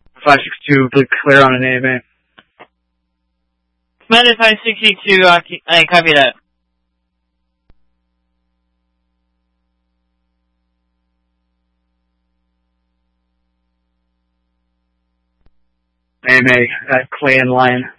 562, clear on an AMA. Commander 562, I copy that. AMA, clan line.